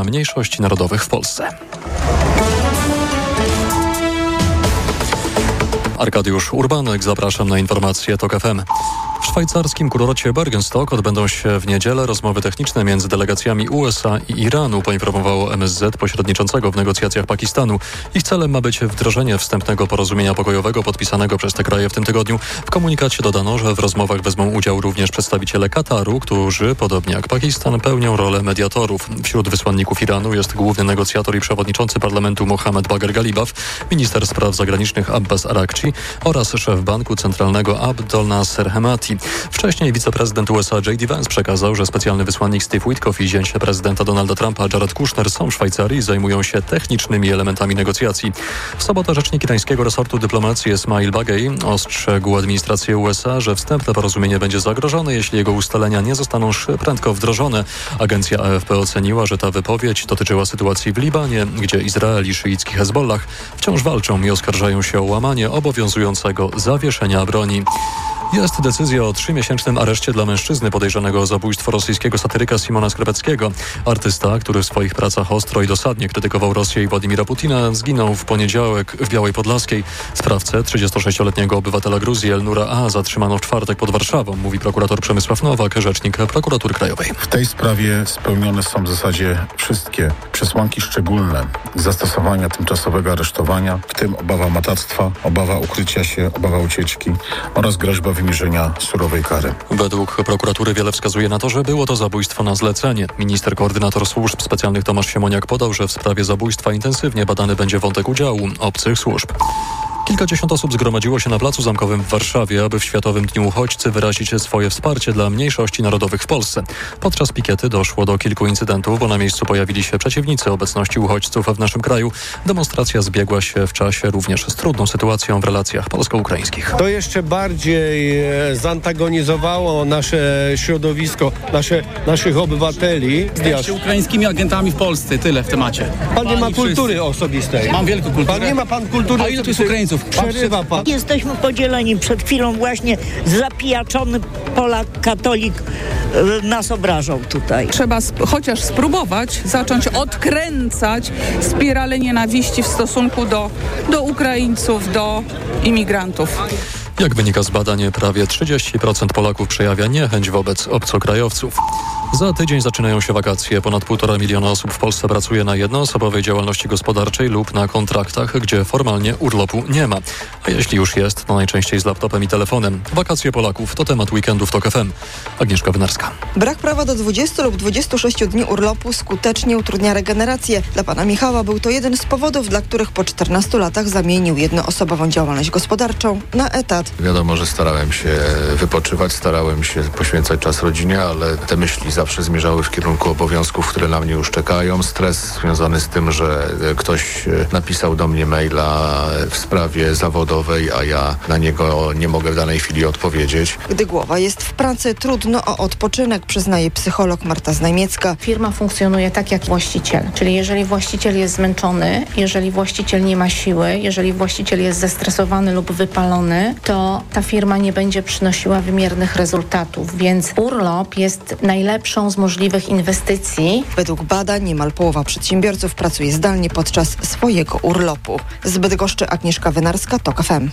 mniejszości narodowych w Polsce. Arkadiusz Urbanek, zapraszam na informacje TOK FM. W szwajcarskim kurorcie Bergenstock odbędą się w niedzielę rozmowy techniczne między delegacjami USA i Iranu, poinformowało MSZ pośredniczącego w negocjacjach Pakistanu. Ich celem ma być wdrożenie wstępnego porozumienia pokojowego podpisanego przez te kraje w tym tygodniu. W komunikacie dodano, że w rozmowach wezmą udział również przedstawiciele Kataru, którzy, podobnie jak Pakistan, pełnią rolę mediatorów. Wśród wysłanników Iranu jest główny negocjator i przewodniczący parlamentu Mohammed Bagher Ghalibaf, minister spraw zagranicznych Abbas Araghchi oraz szef Banku Centralnego Abdol Nasser Hemati. Wcześniej wiceprezydent USA J.D. Vance przekazał, że specjalny wysłannik Steve Witkoff i zięć prezydenta Donalda Trumpa Jared Kushner są w Szwajcarii i zajmują się technicznymi elementami negocjacji. W sobotę rzecznik irańskiego resortu dyplomacji Esmail Bagei ostrzegł administrację USA, że wstępne porozumienie będzie zagrożone, jeśli jego ustalenia nie zostaną prędko wdrożone. Agencja AFP oceniła, że ta wypowiedź dotyczyła sytuacji w Libanie, gdzie Izrael i szyicki Hezbollah wciąż walczą i oskarżają się o łamanie obowiązującego zawieszenia broni. Jest decyzja o 3-miesięcznym areszcie dla mężczyzny podejrzanego o zabójstwo rosyjskiego satyryka Simona Skrebeckiego. Artysta, który w swoich pracach ostro i dosadnie krytykował Rosję i Władimira Putina, zginął w poniedziałek w Białej Podlaskiej. Sprawcę, 36-letniego obywatela Gruzji Elnura A., zatrzymano w czwartek pod Warszawą, mówi prokurator Przemysław Nowak, rzecznik Prokuratury Krajowej. W tej sprawie spełnione są w zasadzie wszystkie przesłanki szczególne zastosowania tymczasowego aresztowania, w tym obawa matactwa, obawa ukrycia się, obawa ucieczki oraz groźba wymierzenia surowej kary. Według prokuratury wiele wskazuje na to, że było to zabójstwo na zlecenie. Minister koordynator służb specjalnych Tomasz Siemoniak podał, że w sprawie zabójstwa intensywnie badany będzie wątek udziału obcych służb. Kilkadziesiąt osób zgromadziło się na Placu Zamkowym w Warszawie, aby w Światowym Dniu Uchodźcy wyrazić swoje wsparcie dla mniejszości narodowych w Polsce. Podczas pikiety doszło do kilku incydentów, bo na miejscu pojawili się przeciwnicy obecności uchodźców w naszym kraju. Demonstracja zbiegła się w czasie również z trudną sytuacją w relacjach polsko-ukraińskich. To jeszcze bardziej zantagonizowało nasze środowisko, naszych obywateli. Jesteście ukraińskimi agentami w Polsce, tyle w temacie. Pan nie ma kultury osobistej. Mam wielką kulturę. Pan nie ma kultury. A ile tu jest Ukraińców? Przerywa pan. Jesteśmy podzieleni. Przed chwilą właśnie zapijaczony Polak, katolik nas obrażał tutaj. Trzeba chociaż spróbować zacząć odkręcać spiralę nienawiści w stosunku do Ukraińców, do imigrantów. Jak wynika z badań, prawie 30% Polaków przejawia niechęć wobec obcokrajowców. Za tydzień zaczynają się wakacje. Ponad 1,5 miliona osób w Polsce pracuje na jednoosobowej działalności gospodarczej lub na kontraktach, gdzie formalnie urlopu nie ma. A jeśli już jest, to najczęściej z laptopem i telefonem. Wakacje Polaków to temat weekendu w TOK FM. Agnieszka Wynarska. Brak prawa do 20 lub 26 dni urlopu skutecznie utrudnia regenerację. Dla pana Michała był to jeden z powodów, dla których po 14 latach zamienił jednoosobową działalność gospodarczą na etat. Wiadomo, że starałem się wypoczywać, starałem się poświęcać czas rodzinie, ale te myśli zawsze zmierzały w kierunku obowiązków, które na mnie już czekają. Stres związany z tym, że ktoś napisał do mnie maila w sprawie zawodowej, a ja na niego nie mogę w danej chwili odpowiedzieć. Gdy głowa jest w pracy, trudno o odpoczynek, przyznaje psycholog Marta Znajmiecka. Firma funkcjonuje tak jak właściciel, czyli jeżeli właściciel jest zmęczony, jeżeli właściciel nie ma siły, jeżeli właściciel jest zestresowany lub wypalony, to ta firma nie będzie przynosiła wymiernych rezultatów, więc urlop jest najlepszą z możliwych inwestycji. Według badań niemal połowa przedsiębiorców pracuje zdalnie podczas swojego urlopu. Z Bydgoszczy Agnieszka Wynarska, TOK FM.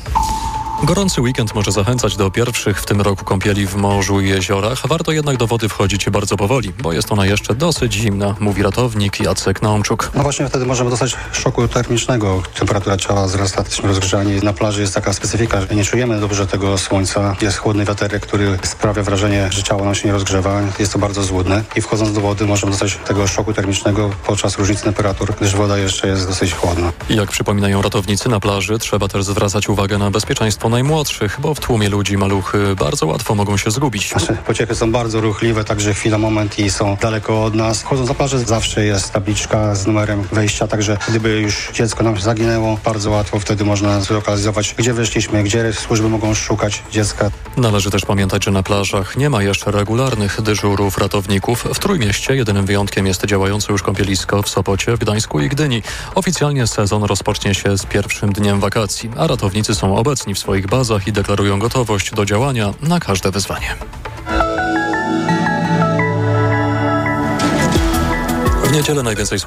Gorący weekend może zachęcać do pierwszych w tym roku kąpieli w morzu i jeziorach. Warto jednak do wody wchodzić bardzo powoli, bo jest ona jeszcze dosyć zimna, mówi ratownik Jacek Naumczuk. No właśnie wtedy możemy dostać szoku termicznego. Temperatura ciała wzrasta, jesteśmy rozgrzani. Na plaży jest taka specyfika, że nie czujemy dobrze tego słońca. Jest chłodny wiaterek, który sprawia wrażenie, że ciało nam się nie rozgrzewa. Jest to bardzo złudne i wchodząc do wody możemy dostać tego szoku termicznego podczas różnicy temperatur, gdyż woda jeszcze jest dosyć chłodna. Jak przypominają ratownicy, na plaży trzeba też zwracać uwagę na bezpieczeństwo najmłodszych, bo w tłumie ludzi maluchy bardzo łatwo mogą się zgubić. Nasze pociechy są bardzo ruchliwe, także chwila, moment i są daleko od nas. Wchodząc na plażę zawsze jest tabliczka z numerem wejścia, także gdyby już dziecko nam zaginęło, bardzo łatwo wtedy można zlokalizować, gdzie weszliśmy, gdzie służby mogą szukać dziecka. Należy też pamiętać, że na plażach nie ma jeszcze regularnych dyżurów ratowników. W Trójmieście jedynym wyjątkiem jest działające już kąpielisko w Sopocie, w Gdańsku i Gdyni. Oficjalnie sezon rozpocznie się z pierwszym dniem wakacji, a ratownicy są obecni w swoich bazach i deklarują gotowość do działania na każde wyzwanie. W niedzielę najwięcej